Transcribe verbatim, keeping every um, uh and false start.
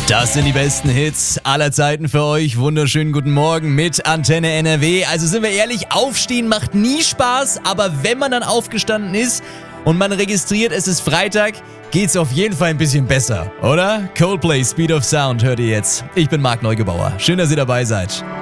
Das sind die besten Hits aller Zeiten für euch. Wunderschönen guten Morgen mit Antenne N R W. Also sind wir ehrlich, aufstehen macht nie Spaß, aber wenn man dann aufgestanden ist und man registriert, es ist Freitag, geht's auf jeden Fall ein bisschen besser, oder? Coldplay, Speed of Sound hört ihr jetzt. Ich bin Marc Neugebauer. Schön, dass ihr dabei seid.